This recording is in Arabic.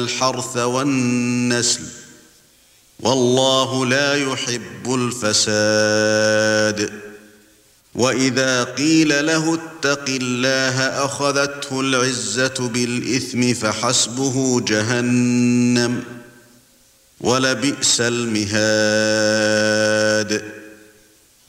الحرث والنسل والله لا يحب الفساد وإذا قيل له اتق الله أخذته العزة بالإثم فحسبه جهنم ولبئس المهاد